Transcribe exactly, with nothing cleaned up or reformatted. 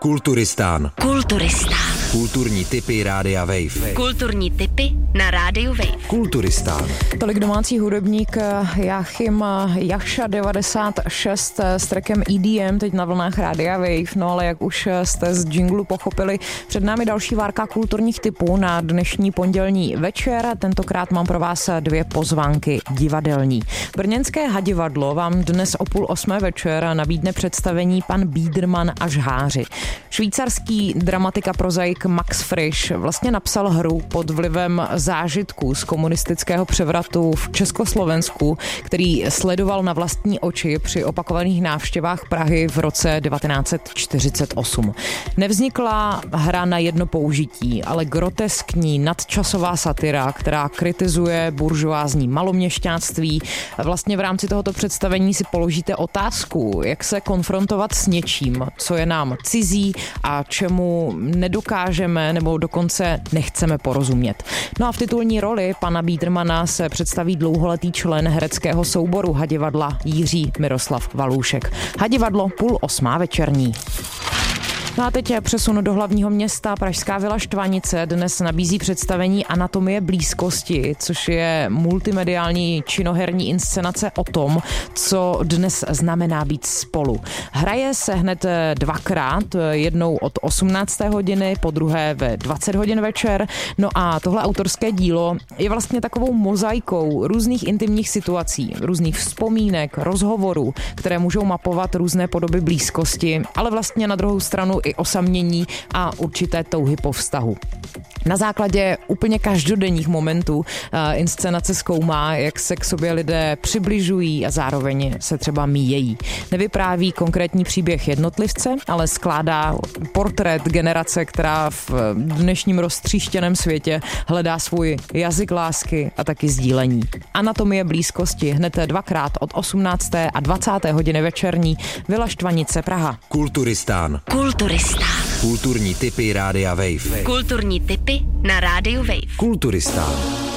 Kulturistán. Kulturistán. Kulturní tipy Rádia Wave. Kulturní tipy na Rádiu Wave. Kulturistán. Tolik domácí hudebník Jáchym Jakša devadesát šest s trackem E D M teď na vlnách Rádia Wave. No ale jak už jste z jinglu pochopili, před námi další várka kulturních tipů na dnešní pondělní večer. Tentokrát mám pro vás dvě pozvánky divadelní. Brněnské Hadivadlo vám dnes o půl osmé večer nabídne představení Pan Biederman a žháři. Švýcarský dramatik a prozaik Max Frisch vlastně napsal hru pod vlivem zážitků z komunistického převratu v Československu, který sledoval na vlastní oči při opakovaných návštěvách Prahy v roce devatenáct set čtyřicet osm. Nevznikla hra na jedno použití, ale groteskní nadčasová satira, která kritizuje buržoázní maloměšťáctví. Vlastně v rámci tohoto představení si položíte otázku, jak se konfrontovat s něčím, co je nám cizí a čemu nedokážeme nebo dokonce nechceme porozumět. No a v titulní roli pana Biedermana se představí dlouholetý člen hereckého souboru Hadivadla Jiří Miroslav Valůšek. Hadivadlo půl osmá večerní. No a teď přesunu do hlavního města. Pražská vila Štvanice dnes nabízí představení Anatomie blízkosti, což je multimediální činoherní inscenace o tom, co dnes znamená být spolu. Hraje se hned dvakrát, jednou od osmnácté hodiny, po druhé ve dvacet hodin večer. No a tohle autorské dílo je vlastně takovou mozaikou různých intimních situací, různých vzpomínek, rozhovorů, které můžou mapovat různé podoby blízkosti, ale vlastně na druhou stranu i osamění a určité touhy po vztahu. Na základě úplně každodenních momentů uh, inscenace zkoumá, jak se k sobě lidé přibližují a zároveň se třeba míjejí. Nevypráví konkrétní příběh jednotlivce, ale skládá portrét generace, která v dnešním roztříštěném světě hledá svůj jazyk lásky a taky sdílení. Anatomie blízkosti hned dvakrát od osmnácté a dvacáté hodiny večerní, Vila Štvanice, Praha. Kulturistán. Kulturistán. Kulturní tipy Rádia Wave. Kulturní tipy na Rádiu Wave. Kulturistán.